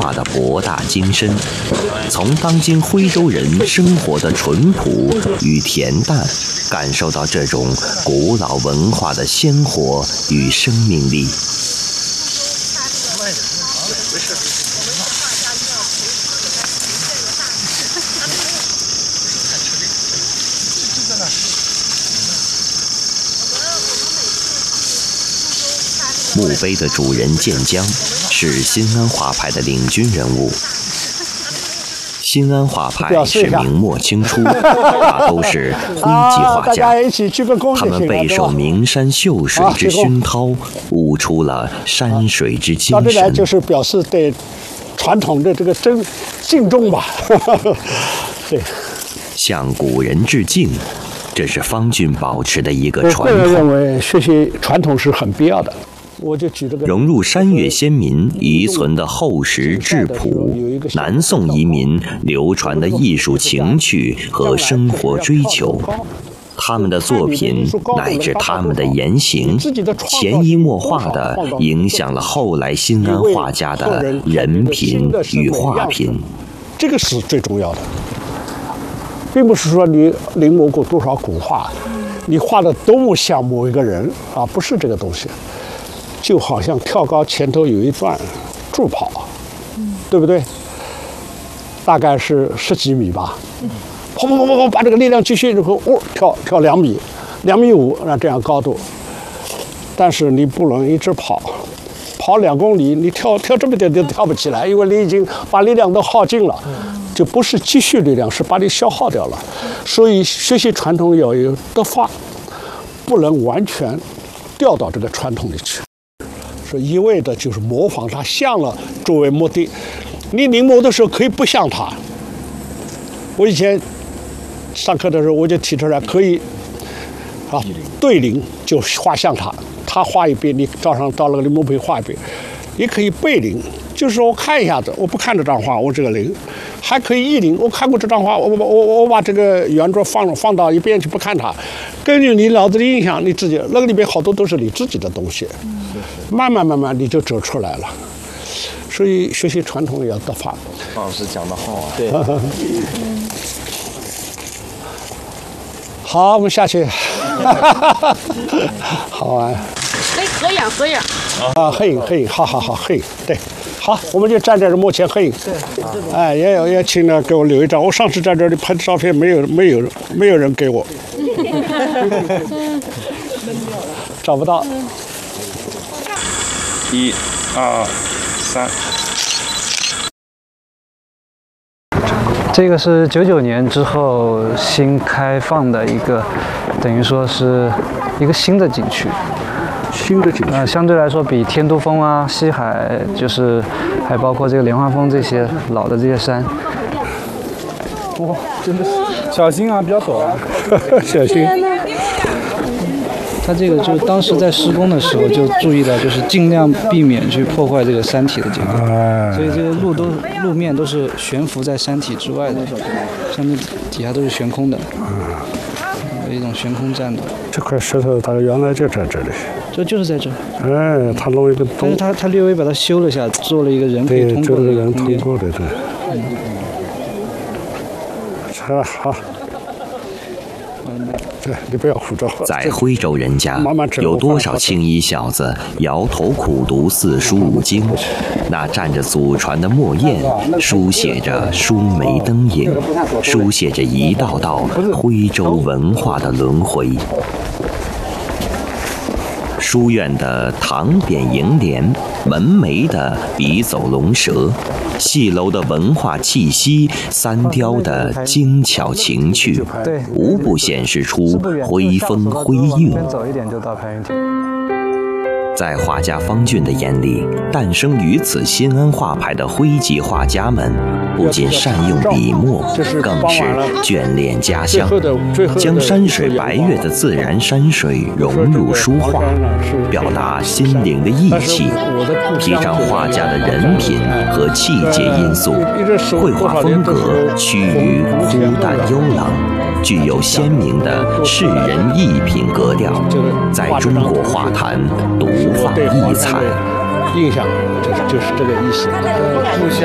化的博大精深，从当今徽州人生活的淳朴与恬淡，感受到这种古老文化的鲜活与生命力。墓碑的主人建江是新安画派的领军人物。新安画派是明末清初，大都是徽籍画家，他们备受名山秀水之熏陶，悟出了山水之精神。 到这来就是表示对传统的这个敬重吧。对， 向古人致敬，这是方俊保持的一个传统。 我个人认为学习传统是很必要的。我就举这个融入山岳先民遗存的厚实质朴，南宋移民流传的艺术情趣和生活追求，他们的作品乃至他们的言行，潜移默化地影响了后来新安画家的人品与画品。 这个是最重要的，并不是说你临摹过多少古画，你画的多么像某一个人啊，不是这个东西。就好像跳高前头有一段助跑，对不对？大概是10几米吧，跑，把这个力量继续，然后跳2米，2.5米，这样高度。但是你不能一直跑2公里，你跳这么点都跳不起来，因为你已经把力量都耗尽了，就不是积蓄力量，是把你消耗掉了。所以学习传统要有德法，不能完全掉到这个传统里去。是一味的就是模仿它像了作为目的，你临摹的时候可以不像它。我以前上课的时候我就提出来，可以对临就画像它，他画一遍，你照上到了临摹碑画一遍，也可以背临，就是说我看一下子，我不看这张画，我这个临，还可以意临，我看过这张画，我把这个原作放到一边去不看它，根据你脑子的印象，你自己那个里边好多都是你自己的东西。慢慢你就走出来了，所以学习传统也要德法。 方老师讲得好啊！对。 好，我们下去。好玩。 合影。 啊，合影，好，合影，对。好，我们就站在这幕前合影。对。哎，也请呢给我留一张。我上次在这里拍照片，没有人给我。找不到。 1、2、3。 这个是99年之后新开放的一个，等于说是一个新的景区。相对来说比天都峰啊、西海，就是还包括这个莲花峰这些老的这些山。 哇，真的是小心啊，比较陡啊， 小心。 它这个就当时在施工的时候就注意到，就是尽量避免去破坏这个山体的结构，所以这个路面都是悬浮在山体之外的，上面底下都是悬空的，有一种悬空站的。 这块石头它原来就在这里， 就是在这。 哎，他弄一个洞， 但是他略微把它修了一下，做了一个人可以通过的人通过的， 对。好。你不要胡诌。 在徽州人家，有多少青衣小子摇头苦读四书五经？那蘸着祖传的墨砚，书写着疏梅灯影，书写着一道道徽州文化的轮回。书院的唐匾楹联，门楣的笔走龙蛇，戏楼的文化气息，三雕的精巧情趣，无不显示出徽风徽韵。 走一点就到排云亭。 在画家方俊的眼里，诞生于此新安画派的徽籍画家们，不仅善用笔墨，更是眷恋家乡，将山水白月的自然山水融入书画，表达心灵的意气，提倡画家的人品和气节因素，绘画风格趋于孤淡幽朗，具有鲜明的世人艺品格调，在中国画坛独放异彩。 印象就是这个意思。